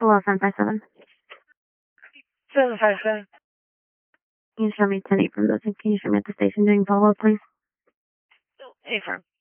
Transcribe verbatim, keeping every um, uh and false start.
Hello, seven five seven. seven five seven. Can you show me ten eight from those? Can you show me at the station doing follow-up, please? Affirm.